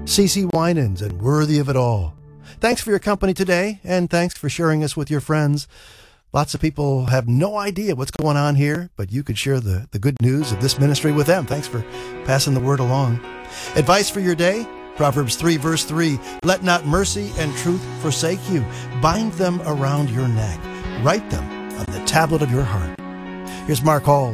CeCe Winans and Worthy of It All. Thanks for your company today, and thanks for sharing us with your friends. Lots of people have no idea what's going on here, but you could share the good news of this ministry with them. Thanks for passing the word along. Advice for your day? Proverbs 3 verse 3, let not mercy and truth forsake you. Bind them around your neck. Write them on the tablet of your heart. Here's Mark Hall.